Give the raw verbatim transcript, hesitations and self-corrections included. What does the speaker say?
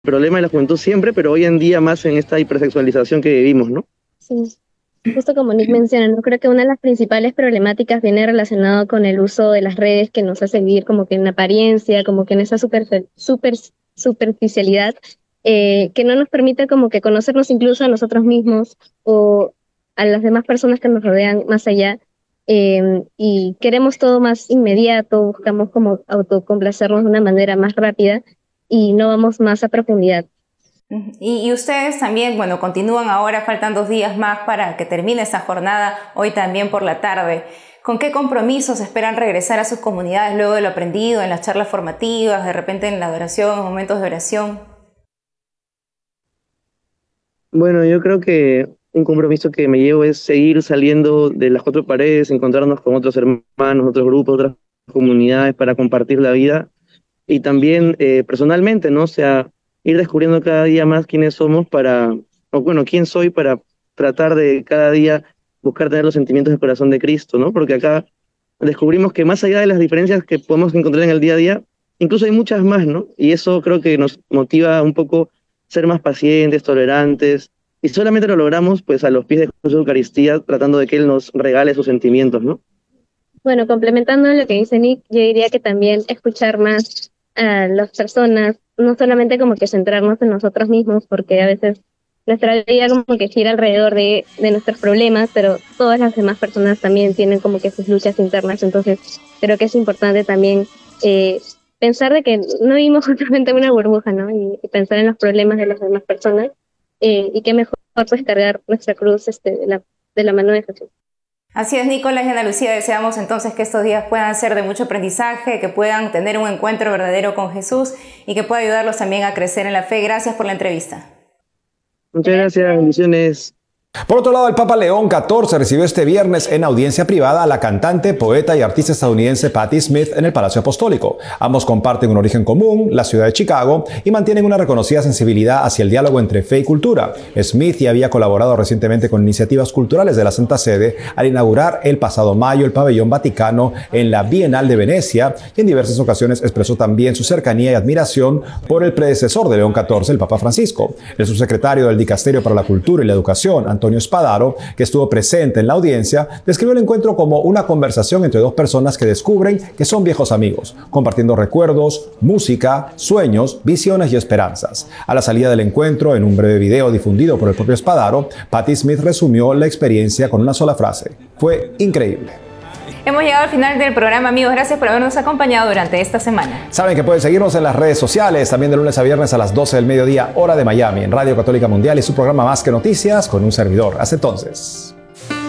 problema de la juventud siempre, pero hoy en día más en esta hipersexualización que vivimos, ¿no? Sí, justo como Nick menciona, ¿no? Creo que una de las principales problemáticas viene relacionado con el uso de las redes que nos hace vivir como que en apariencia, como que en esa super, super, superficialidad, eh, que no nos permite como que conocernos incluso a nosotros mismos o a las demás personas que nos rodean más allá. Eh, y queremos todo más inmediato, buscamos como autocomplacernos de una manera más rápida y no vamos más a profundidad. Y, y ustedes también, bueno, continúan ahora, faltan dos días más para que termine esta jornada, hoy también por la tarde. ¿Con qué compromisos esperan regresar a sus comunidades luego de lo aprendido en las charlas formativas, de repente en la adoración, en momentos de oración? Bueno, yo creo que un compromiso que me llevo es seguir saliendo de las cuatro paredes, encontrarnos con otros hermanos, otros grupos, otras comunidades para compartir la vida y también eh, personalmente, ¿no? O sea, ir descubriendo cada día más quiénes somos para, o bueno, quién soy para tratar de cada día buscar tener los sentimientos del corazón de Cristo, ¿no? Porque acá descubrimos que más allá de las diferencias que podemos encontrar en el día a día, incluso hay muchas más, ¿no? Y eso creo que nos motiva un poco ser más pacientes, tolerantes, y solamente lo logramos pues a los pies de Jesús de Eucaristía, tratando de que Él nos regale sus sentimientos, ¿no? Bueno, complementando lo que dice Nick, yo diría que también escuchar más a las personas, no solamente como que centrarnos en nosotros mismos, porque a veces nuestra vida como que gira alrededor de, de nuestros problemas, pero todas las demás personas también tienen como que sus luchas internas, entonces creo que es importante también eh, pensar de que no vivimos justamente en una burbuja, ¿no? Y, y pensar en los problemas de las demás personas, eh, y qué mejor pues cargar nuestra cruz este, de, la, de la mano de Jesús. Así es, Nicolás y Ana Lucía, deseamos entonces que estos días puedan ser de mucho aprendizaje, que puedan tener un encuentro verdadero con Jesús y que pueda ayudarlos también a crecer en la fe. Gracias por la entrevista. Muchas gracias, bendiciones. Por otro lado, el Papa León catorce recibió este viernes en audiencia privada a la cantante, poeta y artista estadounidense Patti Smith en el Palacio Apostólico. Ambos comparten un origen común, la ciudad de Chicago, y mantienen una reconocida sensibilidad hacia el diálogo entre fe y cultura. Smith ya había colaborado recientemente con iniciativas culturales de la Santa Sede al inaugurar el pasado mayo el pabellón Vaticano en la Bienal de Venecia, y en diversas ocasiones expresó también su cercanía y admiración por el predecesor de León catorce, el Papa Francisco. El subsecretario del Dicasterio para la Cultura y la Educación, Antonio Spadaro, que estuvo presente en la audiencia, describió el encuentro como una conversación entre dos personas que descubren que son viejos amigos, compartiendo recuerdos, música, sueños, visiones y esperanzas. A la salida del encuentro, en un breve video difundido por el propio Spadaro, Patti Smith resumió la experiencia con una sola frase: fue increíble. Hemos llegado al final del programa, amigos. Gracias por habernos acompañado durante esta semana. Saben que pueden seguirnos en las redes sociales, también de lunes a viernes a las doce del mediodía, hora de Miami, en Radio Católica Mundial y su programa Más que Noticias con un servidor. Hasta entonces.